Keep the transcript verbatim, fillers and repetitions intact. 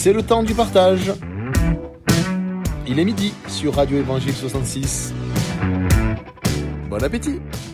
c'est le temps du partage. Il est midi sur Radio Évangile soixante-six. Bon appétit!